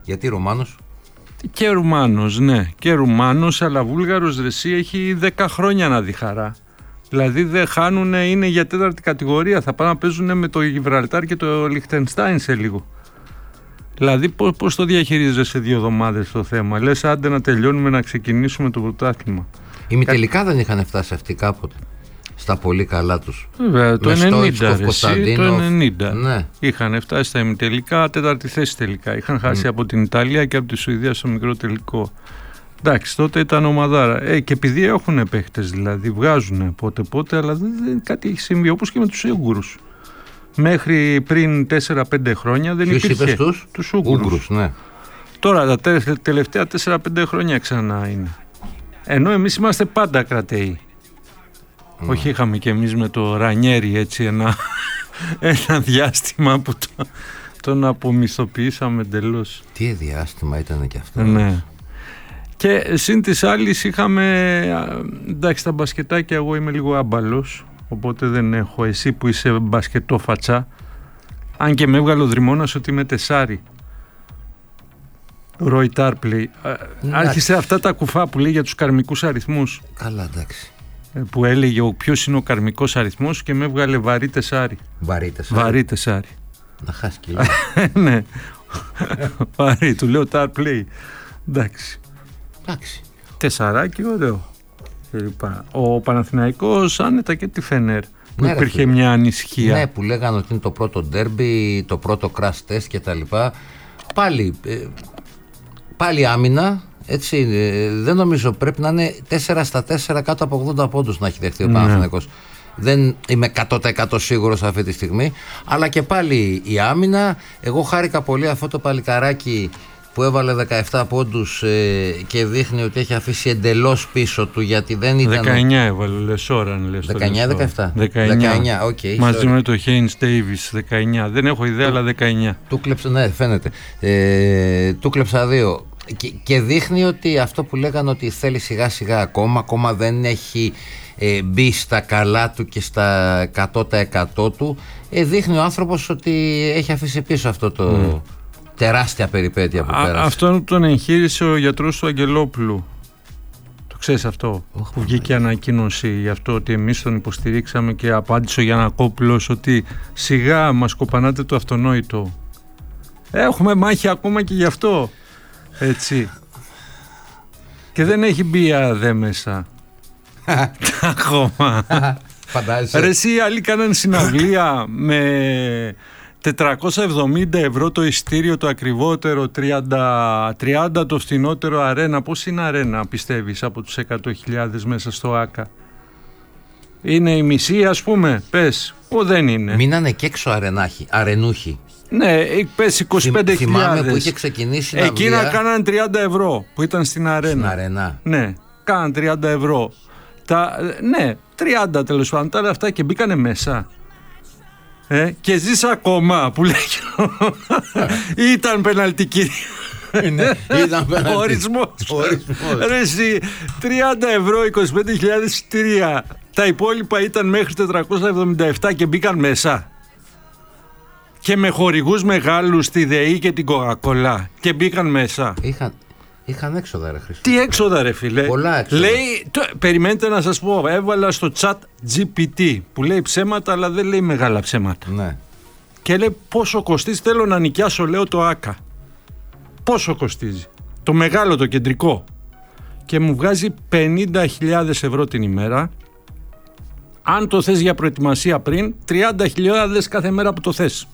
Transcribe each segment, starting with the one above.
Γιατί Ρουμάνος? Και Ρουμάνος, ναι. Και Ρουμάνος, αλλά Βούλγαρος Ρεσί έχει 10 χρόνια να δει χαρά. Δηλαδή δεν χάνουν, είναι για 4η κατηγορία. Θα πάνε να παίζουν με το Γιβραλτάρ και το Λιχτενστάιν σε λίγο. Δηλαδή πώς το διαχειρίζεσαι 2 εβδομάδες το θέμα? Λες άντε να τελειώνουμε, να ξεκινήσουμε το πρωτάθλημα. Ημιτελικά δεν είχαν φτάσει αυτοί κάποτε? Στα πολύ καλά τους. Βέβαια, το 90, το 90. Ναι. Είχαν φτάσει στα ημιτελικά, 4η θέση τελικά. Είχαν χάσει από την Ιταλία και από τη Σουηδία στο μικρό τελικό. Εντάξει, τότε ήταν ομαδάρα. Και επειδή έχουν παίχτες, δηλαδή βγάζουν πότε, αλλά κάτι έχει συμβεί, όπως και με τους Ούγγρους. Μέχρι πριν 4-5 χρόνια δεν υπήρχε. Τους Ούγγρους, ναι. Τώρα τα τελευταία 4-5 χρόνια ξανά είναι. Ενώ εμείς είμαστε πάντα κρατεοί. Όχι, είχαμε και εμείς με το Ρανιέρι έτσι ένα διάστημα που τον απομισθοποιήσαμε εντελώς. Τι διάστημα ήταν και αυτό. Ναι. Και συν της άλλης είχαμε, εντάξει, τα μπασκετάκια εγώ είμαι λίγο άμπαλος, οπότε δεν έχω, εσύ που είσαι μπασκετό φατσά, αν και με έβγαλε ο Δρυμώνας ότι είμαι τεσάρι. Ρόι Τάρπλεϊ. Άρχισε αυτά τα κουφά που λέει για τους καρμικούς αριθμούς. Καλά, εντάξει. Που έλεγε ποιος είναι ο καρμικός αριθμός και με έβγαλε βαρύ τεσάρι. Βαρύ τεσάρι. Να χάσει και ναι. Βαρύ, του λέω Τάρπλεϊ. Εντάξει. Τεσσαράκι, ωραίο. Ο Παναθηναϊκός άνετα και τη Φενέρ. Που υπήρχε μια ανησυχία. Ναι, που λέγανε ότι είναι το πρώτο ντέρμπι, το πρώτο crash test κτλ. Πάλι άμυνα. Έτσι, δεν νομίζω, πρέπει να είναι 4-4 κάτω από 80 πόντους να έχει δεχτεί ο Παναθηναϊκός. Δεν είμαι 100% σίγουρος αυτή τη στιγμή. Αλλά και πάλι η άμυνα. Εγώ χάρηκα πολύ αυτό το παλικαράκι που έβαλε 17 πόντους και δείχνει ότι έχει αφήσει εντελώς πίσω του, γιατί δεν ήταν... 19 έβαλε, Λεσόραν. 19-17. 19, okay, μαζί με το Χέινς Ντέιβις, 19. Δεν έχω ιδέα, αλλά 19. Του κλέψα, ναι, φαίνεται. Του κλέψα 2. Και δείχνει ότι αυτό που λέγανε ότι θέλει σιγά σιγά ακόμα δεν έχει μπει στα καλά του και στα 100% του. Δείχνει ο άνθρωπος ότι έχει αφήσει πίσω αυτό το... τεράστια περιπέτεια που πέρασε. Αυτόν τον εγχείρησε ο γιατρός του Αγγελόπουλου. Το ξέρεις αυτό? Που βγήκε ανακοίνωση γι' αυτό, ότι εμείς τον υποστηρίξαμε, και απάντησε ο Γιαννακόπουλος ότι σιγά μας κοπανάτε το αυτονόητο. Έχουμε μάχη ακόμα και γι' αυτό. Έτσι. Και δεν έχει μπει ΑΔΕ μέσα. Ακόμα. Φαντάζεσαι. Ρε εσύ, άλλοι κάναν συναυλία με 470 ευρώ το εισιτήριο το ακριβότερο, 30 το φθηνότερο αρένα. Πώς είναι αρένα, πιστεύεις, από τους 100.000 μέσα στο ΆΚΑ? Είναι η μισή, ας πούμε, πες. Δεν είναι. Μείνανε και έξω αρενούχοι. Ναι, πες 25.000. Θυμάμαι που είχε ξεκινήσει να εκείνα κάναν 30 ευρώ που ήταν στην αρένα. Στην αρένα. Ναι, κάναν 30 ευρώ. Ναι, 30 τέλος πάντων. Τα αυτά και μπήκανε μέσα. Και ζεις ακόμα που λέει. Ήταν πεναλτική. Ήταν πεναλτική. Ορισμός. Ρε εσύ, 30 ευρώ, 25.000 εισιτήρια. Τα υπόλοιπα ήταν μέχρι 477 και μπήκαν μέσα. Και με χορηγούς μεγάλους, τη ΔΕΗ και την Coca-Cola, και μπήκαν μέσα. Είχαν έξοδα, ρε Χρήστο. Τι έξοδα, ρε φίλε? Πολλά έξοδα. Λέει, περιμένετε να σας πω, έβαλα στο chat GPT που λέει ψέματα, αλλά δεν λέει μεγάλα ψέματα. Ναι. Και λέει πόσο κοστίζει, θέλω να νοικιάσω, λέω, το ΆΚΑ. Πόσο κοστίζει? Το μεγάλο, το κεντρικό. Και μου βγάζει 50.000 ευρώ την ημέρα. Αν το θες για προετοιμασία πριν, 30.000 κάθε μέρα που το θες.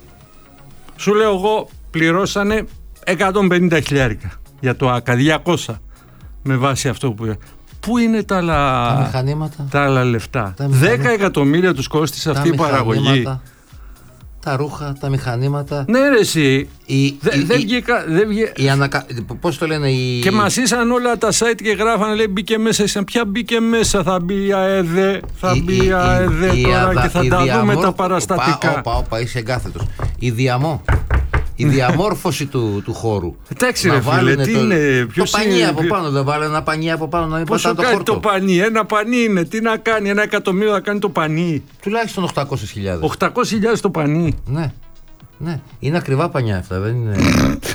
Σου λέω εγώ, πληρώσανε 150 χιλιάρικα για το ΆΚΑ, 200 με βάση αυτό που... Πού είναι τα άλλα λεφτά? 10 εκατομμύρια τους κόστησε αυτή η παραγωγή. Τα ρούχα, τα μηχανήματα. Ναι, ρε εσύ. Δεν βγήκα. Πώς το λένε, και μας ήσαν όλα τα site και γράφανε, λέει, μπήκε μέσα. Ποια μπήκε μέσα? Θα μπει η ΑΕΔ, τώρα και θα τα δούμε τα παραστατικά. Όπα, είσαι εγκάθετος. Η διαμόρφωση του χώρου. Εντάξει, ρε φίλε, τι είναι? Το πανί από πάνω, δεν βάλε ένα πανί από πάνω να μην πατά το χόρτο. Πόσο κάνει το πανί? Ένα πανί είναι, τι να κάνει? 1 εκατομμύριο θα κάνει το πανί? Τουλάχιστον 800.000. 800.000 το πανί. Ναι. Είναι ακριβά πανιά αυτά, δεν είναι.